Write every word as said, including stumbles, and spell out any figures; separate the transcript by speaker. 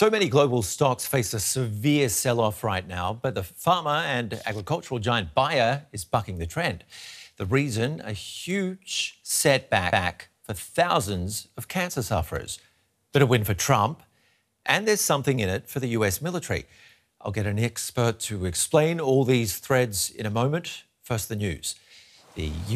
Speaker 1: So many global stocks face a severe sell-off right now, but the pharma and agricultural giant Bayer is bucking the trend. The reason, a huge setback for thousands of cancer sufferers. But a win for Trump, and there's something in it for the U S military. I'll get an expert to explain all these threads in a moment. First, the news. The